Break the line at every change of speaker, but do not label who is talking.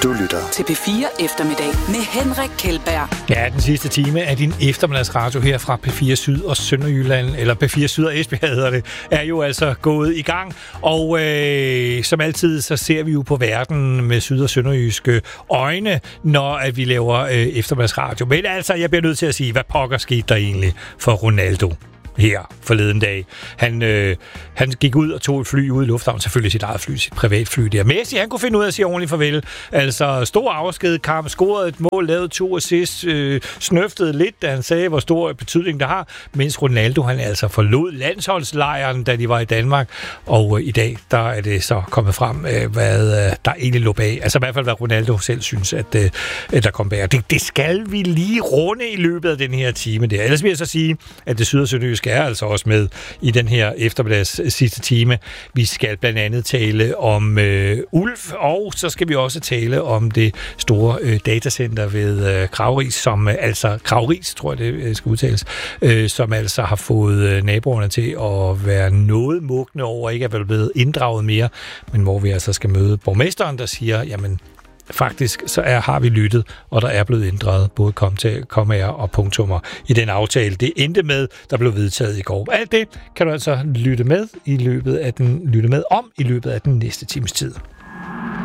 Du lytter
til P4 Eftermiddag med Henrik Kjeldberg.
Ja, den sidste time af din eftermiddagsradio her fra P4 Syd og Sønderjylland, eller P4 Syd og Esbjerg hedder det, er jo altså gået i gang. Og som altid, så ser vi jo på verden med syd- og sønderjyske øjne, når at vi laver eftermiddagsradio. Men altså, jeg bliver nødt til at sige, hvad pokker skete der egentlig for Ronaldo her forleden dag. Han gik ud og tog et fly ud i lufthavnen, selvfølgelig sit eget fly, sit privatfly der. Messi, han kunne finde ud af at sige ordentligt farvel. Altså, stor afskedkamp, scorede et mål, lavede 2 assists, snøftede lidt, da han sagde, hvor stor betydning det har, mens Ronaldo, han altså forlod landsholdslejren, da de var i Danmark, og i dag, der er det så kommet frem, hvad der egentlig lå bag. Altså i hvert fald, hvad Ronaldo selv synes, at der kom bag. Det skal vi lige runde i løbet af den her time der. Ellers vil jeg så sige, at det syd- og sønderjyske er altså også med i den her eftermiddags sidste time. Vi skal blandt andet tale om Ulf, og så skal vi også tale om det store datacenter ved Kragris, som altså Kragris, tror jeg det skal udtales, som altså har fået naboerne til at være noget mugne over, ikke er vel blevet inddraget mere, men hvor vi altså skal møde borgmesteren, der siger, jamen faktisk så har vi lyttet, og der er blevet ændret både kommaer og punktummer i den aftale. Det endte med, der blev vedtaget i går. Alt det kan du altså lytte med om i løbet af den næste times tid.